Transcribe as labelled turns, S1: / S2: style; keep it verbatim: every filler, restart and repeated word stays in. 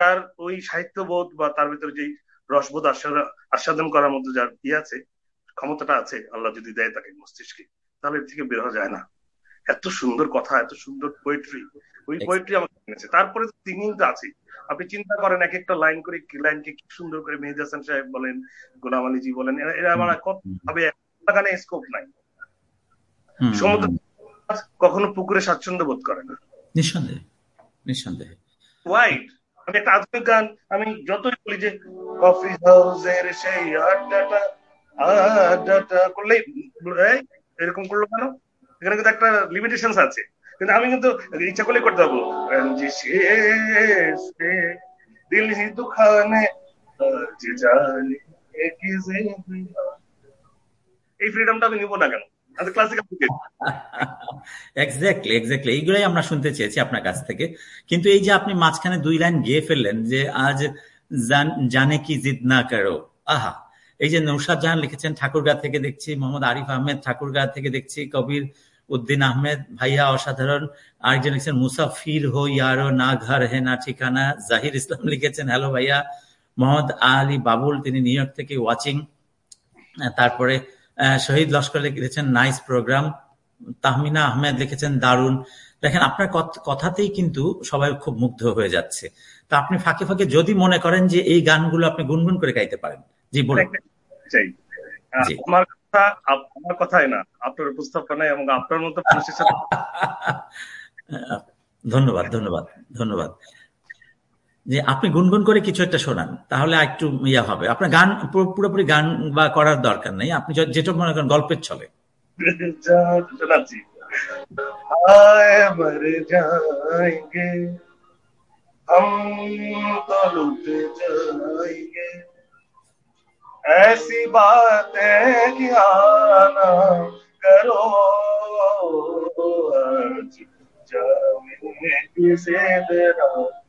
S1: তার ওই সাহিত্যবোধ বা তার ভিতরে যেই রসবোধ আস্বাদন করার মধ্যে যার ইয়ে আছে, ক্ষমতাটা আছে, আল্লাহ যদি দেয় তাকে মস্তিষ্কে, তাহলে এর থেকে বের হওয়া যায় না। এত সুন্দর কথা, এত সুন্দর পোয়েট্রি, ওই পোয়েট্রি আমাকে কিনেছে। তারপরে সিঙ্গিংটা আছে, আপনি চিন্তা করেন এক একটা লাইন করে লাইনকে কি সুন্দর করে মেহেদী হাসান সাহেব বলেন, গোলাম আলীজি বলেন, এরা আমার কত ভাবে গানে স্কোপ নাই। সমুদ্র কখনো পুকুরে স্বাচ্ছন্দ্য বোধ করে না,
S2: নিঃসন্দেহে নিঃসন্দেহে।
S1: ওয়াইড। আমি একটা আধুনিক গান আমি যতই বলি যে কফি হাউসের সেই আড্ডাটা আড্ডাটা করলেই এরকম করলো কেন, এখানে কিন্তু একটা লিমিটেশন আছে। কিন্তু আমি কিন্তু ইচ্ছা করলেই করতে পারবো যে দিল হি দুখানে জানে এই ফ্রিডমটা আমি নিবো না কেন? আমি ক্লাসিক্যাল
S2: এক্স্যাক্টলি এক্স্যাক্টলি এইগুলাই আমরা শুনতে চেয়েছি আপনার কাছ থেকে। কিন্তু এই যে আপনি মাঝখানে দুই লাইন গেয়ে ফেললেন যে আজ জানে কি জিদ না করো, আহা। এই যে নৌশাদ জাহান লিখেছেন ঠাকুরগাঁ থেকে দেখছি, মোহাম্মদ আরিফ আহমেদ ঠাকুরগাঁ থেকে দেখছি, কবির উদ্দিন আহমেদ ভাইয়া অসাধারণ, আরেকজন লিখছেন মুসাফির হো ইয়ারো না ঘর হে না ঠিকানা, জাহির ইসলাম লিখেছেন হ্যালো ভাইয়া, মোহাম্মদ আলী বাবুল তিনি নিউ ইয়র্ক থেকে ওয়াচিং, তারপরে শহীদ লস্কর লিখেছেন নাইস প্রোগ্রাম, তাহমিনা আহমেদ লিখেছেন দারুণ। দেখেন আপনার কথাতেই কিন্তু সবাই খুব মুগ্ধ হয়ে যাচ্ছে। তা আপনি ফাঁকে ফাঁকে যদি মনে করেন যে এই গানগুলো আপনি গুনগুন করে গাইতে পারেন, জি বলুন।
S1: আমার কথা আমার কথাই না, আপনার উপস্থাপনায় এবং আপনার মতো মানুষের সাথে।
S2: ধন্যবাদ ধন্যবাদ ধন্যবাদ। যে আপনি গুনগুন করে কিছু একটা শোনান, তাহলে একটু ইয়া হবে। আপনার গান পুরোপুরি গান বা করার দরকার নেই, আপনি যেটা মনে করেন গল্পের ছলে।
S1: শোনাচ্ছি। আয় মর যায়েঙ্গে हम तो लुट जाएंगे, ऐसी बातें क्या ना करो, आज जाने किसे तेरा